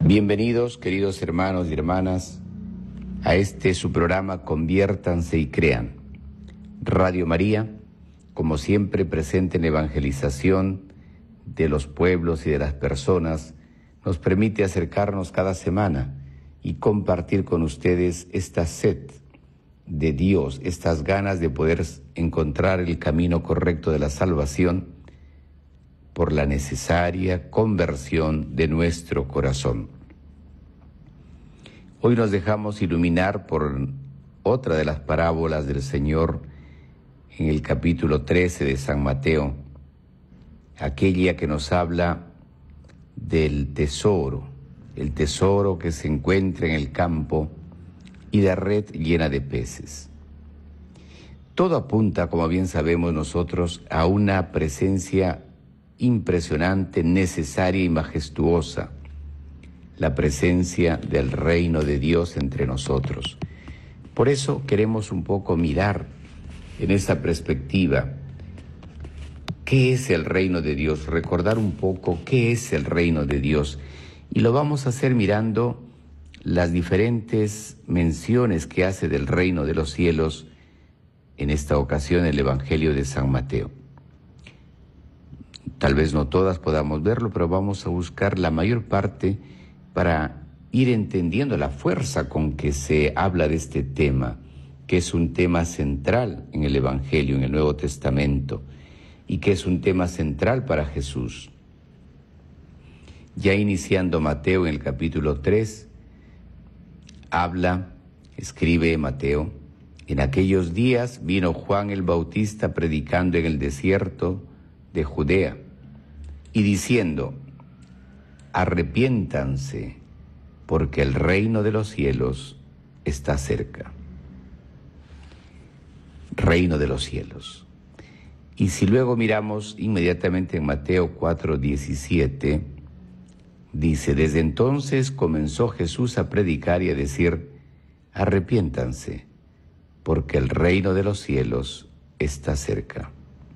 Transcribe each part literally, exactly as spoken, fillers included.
Bienvenidos, queridos hermanos y hermanas, a este su programa Conviértanse y Crean. Radio María, como siempre, presente en evangelización de los pueblos y de las personas, nos permite acercarnos cada semana y compartir con ustedes esta sed de Dios, estas ganas de poder encontrar el camino correcto de la salvación por la necesaria conversión de nuestro corazón. Hoy nos dejamos iluminar por otra de las parábolas del Señor en el capítulo trece de San Mateo, aquella que nos habla del tesoro, el tesoro que se encuentra en el campo y la red llena de peces. Todo apunta, como bien sabemos nosotros, a una presencia impresionante, necesaria y majestuosa, la presencia del reino de Dios entre nosotros. Por eso queremos un poco mirar en esa perspectiva qué es el reino de Dios, recordar un poco qué es el reino de Dios, y lo vamos a hacer mirando las diferentes menciones que hace del reino de los cielos en esta ocasión el Evangelio de San Mateo. Tal vez no todas podamos verlo, pero vamos a buscar la mayor parte para ir entendiendo la fuerza con que se habla de este tema, que es un tema central en el Evangelio, en el Nuevo Testamento, y que es un tema central para Jesús. Ya iniciando Mateo en el capítulo tres, habla, escribe Mateo: en aquellos días vino Juan el Bautista predicando en el desierto de Judea y diciendo: arrepiéntanse, porque el reino de los cielos está cerca. Reino de los cielos. Y si luego miramos inmediatamente en Mateo cuatro diecisiete, dice: desde entonces comenzó Jesús a predicar y a decir: arrepiéntanse, porque el reino de los cielos está cerca.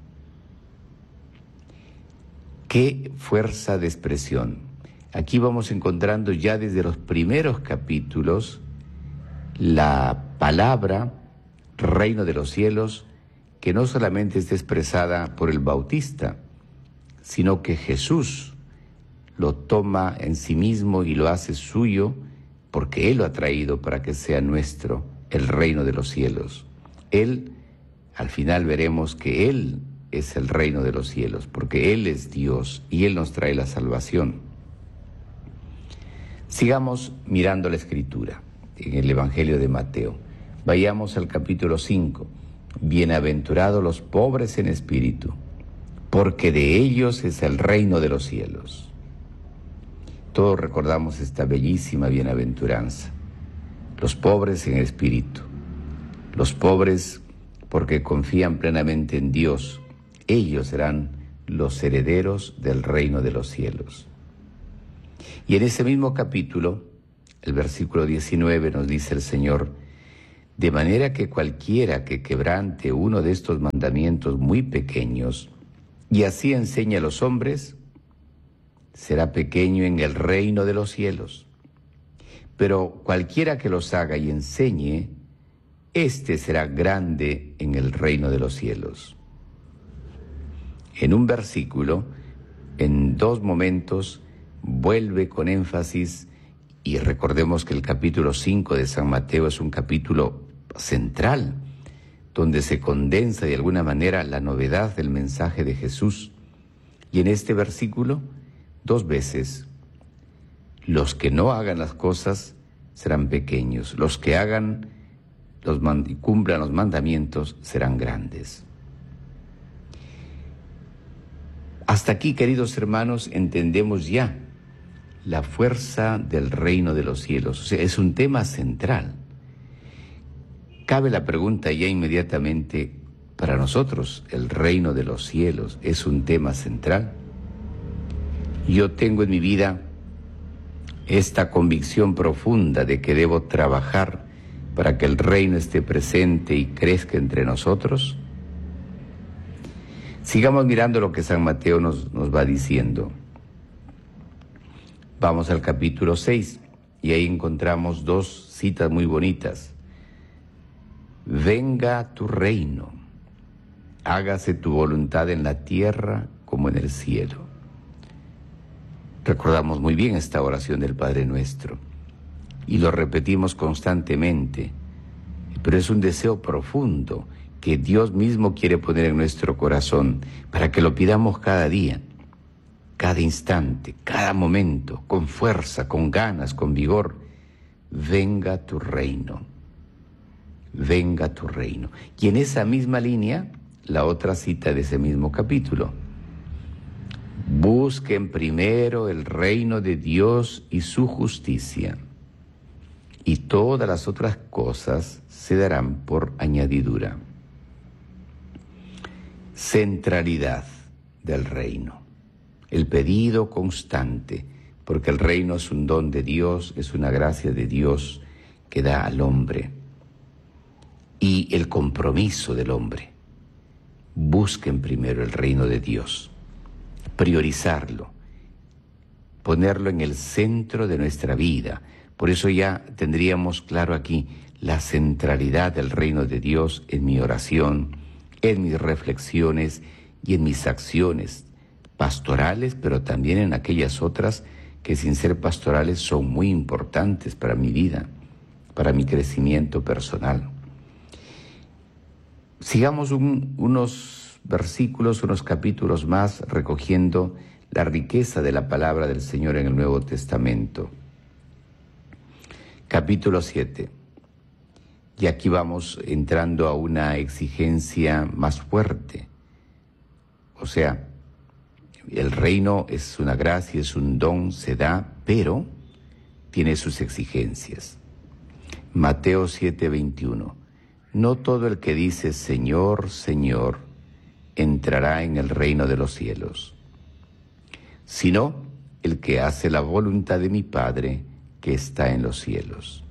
¡Qué fuerza de expresión! Aquí vamos encontrando ya desde los primeros capítulos la palabra reino de los cielos, que no solamente está expresada por el Bautista, sino que Jesús lo toma en sí mismo y lo hace suyo, porque Él lo ha traído para que sea nuestro, el reino de los cielos. Él, al final veremos que Él es el reino de los cielos, porque Él es Dios y Él nos trae la salvación. Sigamos mirando la Escritura en el Evangelio de Mateo. Vayamos al capítulo cinco. Bienaventurados los pobres en espíritu, porque de ellos es el reino de los cielos. Todos recordamos esta bellísima bienaventuranza. Los pobres en espíritu, los pobres porque confían plenamente en Dios, ellos serán los herederos del reino de los cielos. Y en ese mismo capítulo, el versículo diecinueve, nos dice el Señor: de manera que cualquiera que quebrante uno de estos mandamientos muy pequeños y así enseñe a los hombres, será pequeño en el reino de los cielos. Pero cualquiera que los haga y enseñe, éste será grande en el reino de los cielos. En un versículo, en dos momentos, vuelve con énfasis, y recordemos que el capítulo cinco de San Mateo es un capítulo central, donde se condensa de alguna manera la novedad del mensaje de Jesús. Y en este versículo, dos veces: los que no hagan las cosas serán pequeños, los que hagan los mand- y cumplan los mandamientos serán grandes. Hasta aquí, queridos hermanos, entendemos ya la fuerza del reino de los cielos. O sea, es un tema central. Cabe la pregunta ya inmediatamente: para nosotros, ¿el reino de los cielos es un tema central? Yo tengo en mi vida esta convicción profunda de que debo trabajar para que el reino esté presente y crezca entre nosotros. Sigamos mirando lo que San Mateo nos, nos va diciendo. Vamos al capítulo seis y ahí encontramos dos citas muy bonitas. Venga tu reino, hágase tu voluntad en la tierra como en el cielo. Recordamos muy bien esta oración del Padre Nuestro y lo repetimos constantemente, pero es un deseo profundo que Dios mismo quiere poner en nuestro corazón para que lo pidamos cada día, cada instante, cada momento, con fuerza, con ganas, con vigor. Venga tu reino, venga tu reino. Y en esa misma línea, la otra cita de ese mismo capítulo. Busquen primero el reino de Dios y su justicia, y todas las otras cosas se darán por añadidura. Centralidad del reino, el pedido constante, porque el reino es un don de Dios, es una gracia de Dios que da al hombre, y el compromiso del hombre. Busquen primero el reino de Dios. Priorizarlo, ponerlo en el centro de nuestra vida. Por eso ya tendríamos claro aquí la centralidad del reino de Dios en mi oración, en mis reflexiones y en mis acciones pastorales, pero también en aquellas otras que sin ser pastorales son muy importantes para mi vida, para mi crecimiento personal. Sigamos un, unos versículos, unos capítulos más, recogiendo la riqueza de la palabra del Señor en el Nuevo Testamento. Capítulo siete. Y aquí vamos entrando a una exigencia más fuerte. O sea, el reino es una gracia, es un don, se da, pero tiene sus exigencias. Mateo siete veintiuno. No todo el que dice Señor, Señor, entrará en el reino de los cielos, sino el que hace la voluntad de mi Padre que está en los cielos.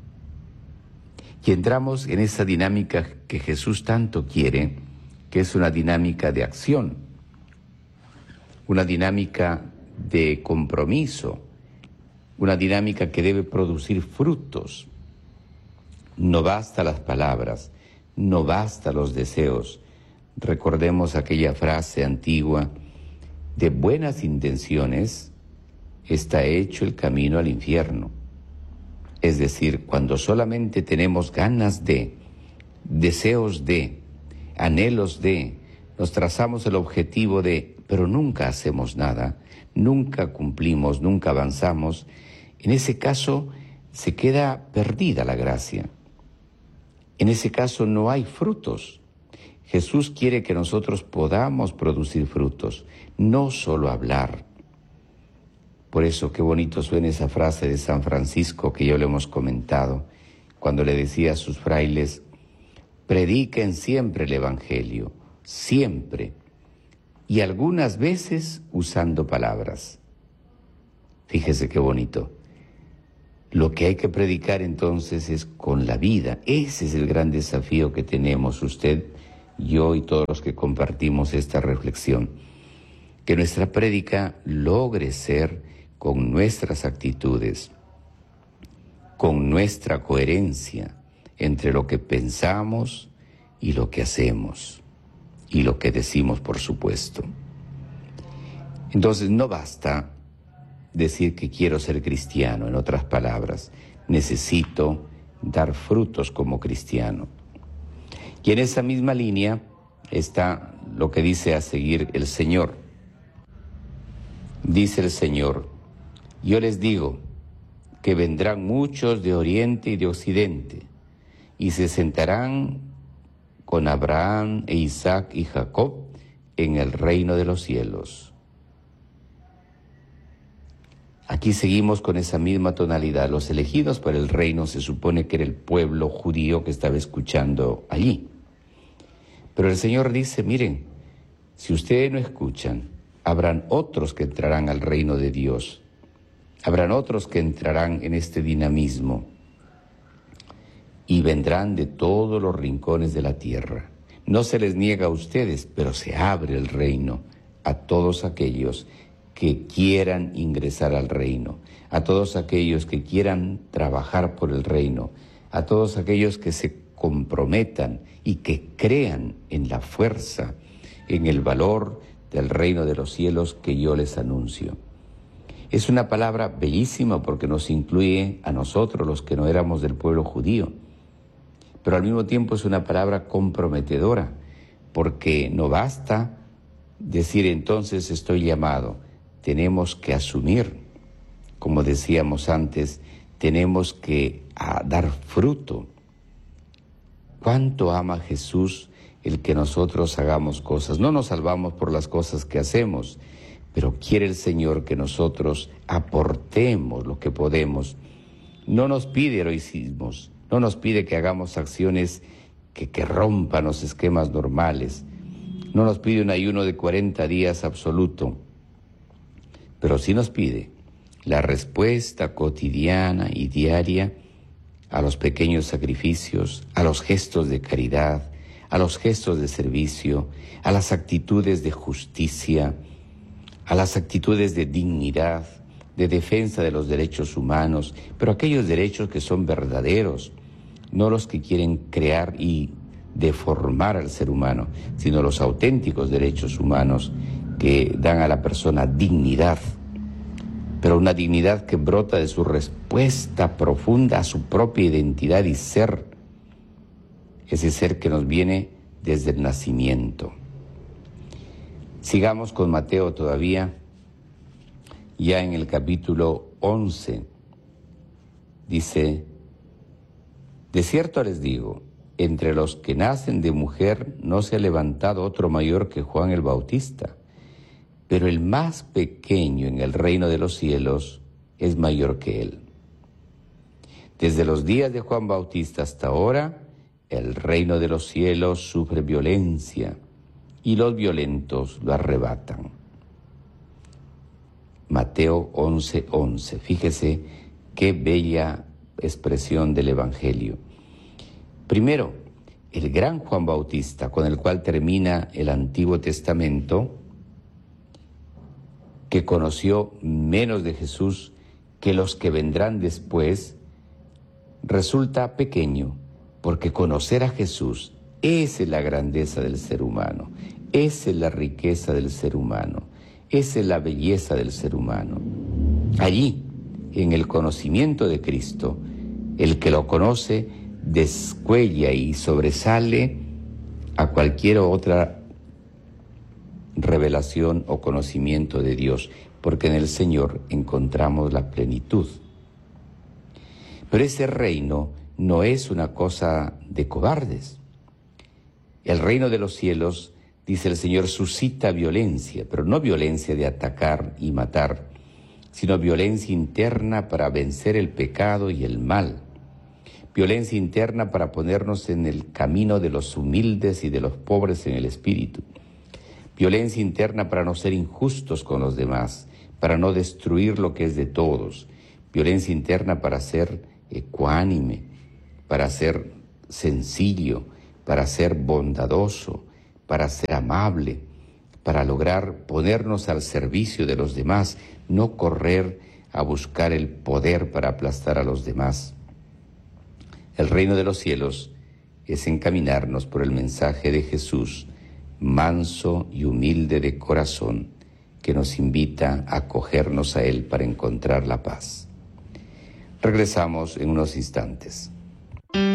Y entramos en esa dinámica que Jesús tanto quiere, que es una dinámica de acción, una dinámica de compromiso, una dinámica que debe producir frutos. No basta las palabras, no basta los deseos. Recordemos aquella frase antigua, de buenas intenciones está hecho el camino al infierno. Es decir, cuando solamente tenemos ganas de, deseos de, anhelos de, nos trazamos el objetivo de, pero nunca hacemos nada, nunca cumplimos, nunca avanzamos, en ese caso se queda perdida la gracia. En ese caso no hay frutos. Jesús quiere que nosotros podamos producir frutos, no solo hablar. Por eso qué bonito suena esa frase de San Francisco que ya lo hemos comentado, cuando le decía a sus frailes, prediquen siempre el Evangelio, siempre, y algunas veces usando palabras. Fíjese qué bonito. Lo que hay que predicar entonces es con la vida. Ese es el gran desafío que tenemos usted, yo y todos los que compartimos esta reflexión. Que nuestra prédica logre ser con nuestras actitudes, con nuestra coherencia entre lo que pensamos y lo que hacemos, y lo que decimos, por supuesto. Entonces no basta decir que quiero ser cristiano, en otras palabras, necesito dar frutos como cristiano. Y en esa misma línea está lo que dice a seguir el Señor. Dice el Señor, yo les digo que vendrán muchos de oriente y de occidente, y se sentarán con Abraham e Isaac y Jacob en el reino de los cielos. Aquí seguimos con esa misma tonalidad. Los elegidos para el reino se supone que era el pueblo judío que estaba escuchando allí. Pero el Señor dice, miren, si ustedes no escuchan, habrán otros que entrarán al reino de Dios. Habrán otros que entrarán en este dinamismo y vendrán de todos los rincones de la tierra. No se les niega a ustedes, pero se abre el reino a todos aquellos que quieran ingresar al reino, a todos aquellos que quieran trabajar por el reino, a todos aquellos que se comprometan y que crean en la fuerza, en el valor del reino de los cielos que yo les anuncio. Es una palabra bellísima porque nos incluye a nosotros, los que no éramos del pueblo judío, pero al mismo tiempo es una palabra comprometedora, porque no basta decir entonces estoy llamado, tenemos que asumir, como decíamos antes, tenemos que a, dar fruto. ¿Cuánto ama Jesús el que nosotros hagamos cosas? No nos salvamos por las cosas que hacemos, pero quiere el Señor que nosotros aportemos lo que podemos. No nos pide heroicismos, no nos pide que hagamos acciones que, que rompan los esquemas normales. No nos pide un ayuno de cuarenta días absoluto, pero sí nos pide la respuesta cotidiana y diaria a los pequeños sacrificios, a los gestos de caridad, a los gestos de servicio, a las actitudes de justicia, a las actitudes de dignidad, de defensa de los derechos humanos, pero aquellos derechos que son verdaderos, no los que quieren crear y deformar al ser humano, sino los auténticos derechos humanos que dan a la persona dignidad, pero una dignidad que brota de su respuesta profunda a su propia identidad y ser, ese ser que nos viene desde el nacimiento. Sigamos con Mateo todavía, ya en el capítulo once, dice: de cierto les digo, entre los que nacen de mujer no se ha levantado otro mayor que Juan el Bautista, pero el más pequeño en el reino de los cielos es mayor que él. Desde los días de Juan Bautista hasta ahora, el reino de los cielos sufre violencia y los violentos lo arrebatan. Mateo once, once. Fíjese qué bella expresión del Evangelio. Primero, el gran Juan Bautista, con el cual termina el Antiguo Testamento, que conoció menos de Jesús que los que vendrán después, resulta pequeño, porque conocer a Jesús, esa es la grandeza del ser humano, esa es la riqueza del ser humano, esa es la belleza del ser humano. Allí, en el conocimiento de Cristo, el que lo conoce descuella y sobresale a cualquier otra revelación o conocimiento de Dios, porque en el Señor encontramos la plenitud. Pero ese reino no es una cosa de cobardes. El reino de los cielos, dice el Señor, suscita violencia, pero no violencia de atacar y matar, sino violencia interna para vencer el pecado y el mal. Violencia interna para ponernos en el camino de los humildes y de los pobres en el espíritu. Violencia interna para no ser injustos con los demás, para no destruir lo que es de todos. Violencia interna para ser ecuánime, para ser sencillo, para ser bondadoso, para ser amable, para lograr ponernos al servicio de los demás, no correr a buscar el poder para aplastar a los demás. El reino de los cielos es encaminarnos por el mensaje de Jesús, manso y humilde de corazón, que nos invita a acogernos a Él para encontrar la paz. Regresamos en unos instantes.